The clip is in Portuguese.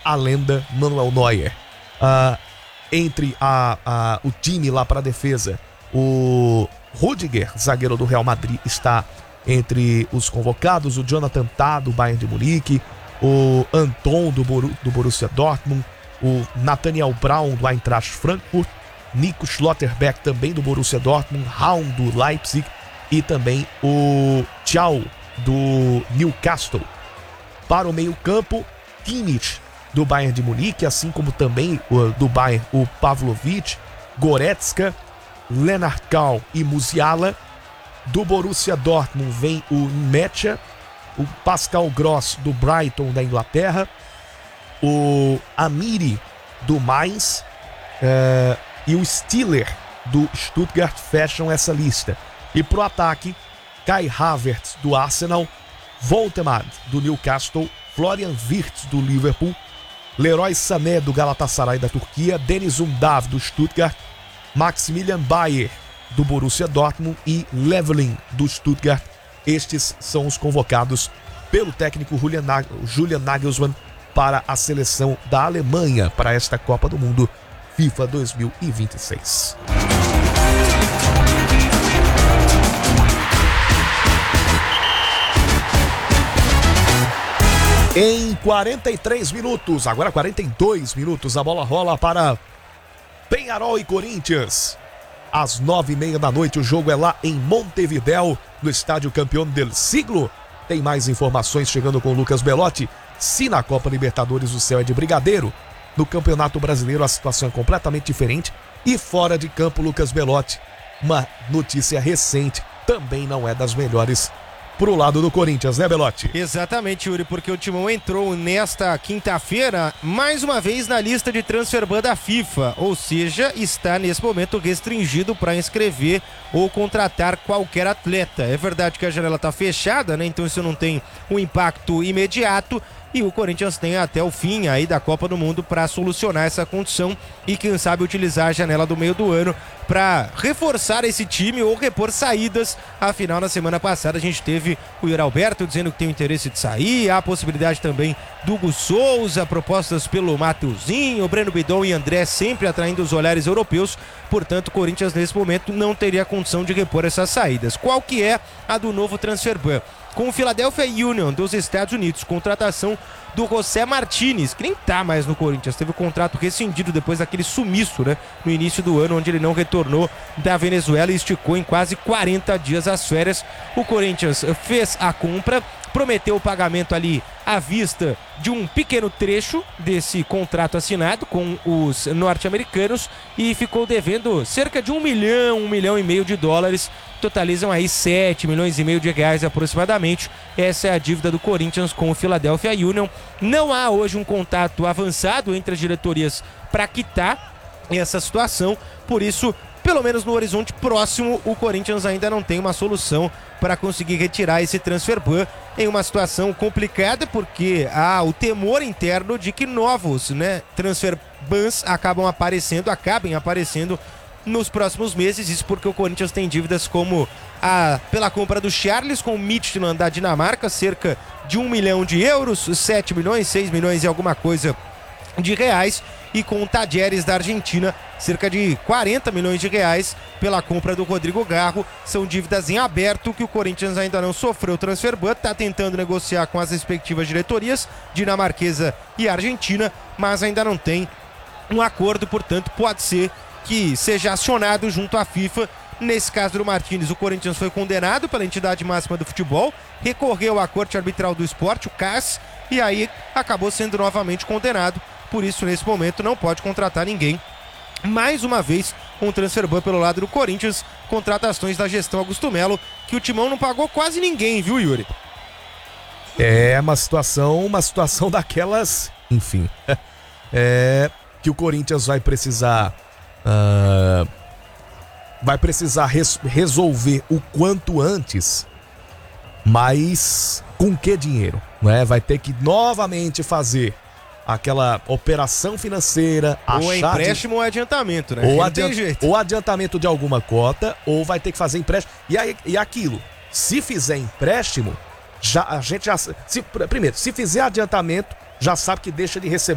a lenda Manuel Neuer. Entre o time lá para a defesa, o Rüdiger, zagueiro do Real Madrid, está entre os convocados, o Jonathan Tah, do Bayern de Munique, o Anton, do Borussia Dortmund, o Nathaniel Braun, do Eintracht Frankfurt, Nico Schlotterbeck, também do Borussia Dortmund, Raum, do Leipzig, e também o Thiaw, do Newcastle. Para o meio-campo, Kimmich, do Bayern de Munique, assim como também do Bayern, o Pavlovic, Goretzka, Leonard Kohl e Musiala. Do Borussia Dortmund vem o Mecha, o Pascal Gross, do Brighton, da Inglaterra, o Amiri, do Mainz, e o Stiller, do Stuttgart, fecham essa lista. E pro ataque, Kai Havertz, do Arsenal, Voltemad, do Newcastle, Florian Wirtz, do Liverpool, Leroy Sané, do Galatasaray, da Turquia, Deniz Undav, do Stuttgart, Maximilian Bayer, do Borussia Dortmund, e Leveling, do Stuttgart. Estes são os convocados pelo técnico Julian Nagelsmann para a seleção da Alemanha para esta Copa do Mundo FIFA 2026. Em 43 minutos, agora 42 minutos, a bola rola para Peñarol e Corinthians. Às 9h30 da noite, o jogo é lá em Montevidéu, no estádio Campeão del Siglo. Tem mais informações chegando com o Lucas Belotti. Se na Copa Libertadores o céu é de brigadeiro, no Campeonato Brasileiro a situação é completamente diferente. E fora de campo, Lucas Belotti, uma notícia recente, também não é das melhores pro lado do Corinthians, né, Belotti? Exatamente, Yuri, porque o Timão entrou nesta quinta-feira mais uma vez na lista de transfer ban da FIFA, ou seja, está nesse momento restringido para inscrever ou contratar qualquer atleta. É verdade que a janela está fechada, né? Então isso não tem um impacto imediato. E o Corinthians tem até o fim aí da Copa do Mundo para solucionar essa condição e quem sabe utilizar a janela do meio do ano para reforçar esse time ou repor saídas. Afinal, na semana passada a gente teve o Yuri Alberto dizendo que tem o interesse de sair, há a possibilidade também do Hugo Souza, propostas pelo Mateuzinho, o Breno Bidon e André sempre atraindo os olhares europeus. Portanto, o Corinthians nesse momento não teria condição de repor essas saídas. Qual que é a do novo transfer ban? Com o Philadelphia Union dos Estados Unidos, contratação do José Martínez, que nem tá mais no Corinthians, teve o contrato rescindido depois daquele sumiço, né, no início do ano, onde ele não retornou da Venezuela e esticou em quase 40 dias as férias. O Corinthians fez a compra, prometeu o pagamento ali à vista de um pequeno trecho desse contrato assinado com os norte-americanos e ficou devendo cerca de 1 milhão e meio de dólares, totalizam aí 7 milhões e meio de reais aproximadamente. Essa é a dívida do Corinthians com o Philadelphia Union. Não há hoje um contato avançado entre as diretorias para quitar essa situação, por isso, pelo menos no horizonte próximo, o Corinthians ainda não tem uma solução para conseguir retirar esse transfer ban em uma situação complicada, porque há o temor interno de que novos, né, transfer bans acabem aparecendo nos próximos meses. Isso porque o Corinthians tem dívidas como pela compra do Charles com o Midtjylland da Dinamarca, cerca de 1 milhão de euros, 7 milhões, 6 milhões e alguma coisa de reais, e com o Tajeres da Argentina, cerca de 40 milhões de reais pela compra do Rodrigo Garro. São dívidas em aberto que o Corinthians ainda não sofreu transfer ban, está tentando negociar com as respectivas diretorias dinamarquesa e argentina, mas ainda não tem um acordo, portanto pode ser que seja acionado junto à FIFA. Nesse caso do Martínez, o Corinthians foi condenado pela entidade máxima do futebol, recorreu à Corte Arbitral do Esporte, o CAS, e aí acabou sendo novamente condenado. Por isso, nesse momento, não pode contratar ninguém. Mais uma vez, um transfer ban pelo lado do Corinthians, contratações da gestão Augusto Melo, que o Timão não pagou quase ninguém, viu, Yuri? É uma situação daquelas, enfim, que o Corinthians vai precisar resolver o quanto antes, mas com que dinheiro? Não é? Vai ter que novamente fazer aquela operação financeira, ou empréstimo ou adiantamento, né? Ou adiantamento de alguma cota, ou vai ter que fazer empréstimo. E aquilo, se fizer empréstimo, primeiro, se fizer adiantamento, já sabe que deixa de receber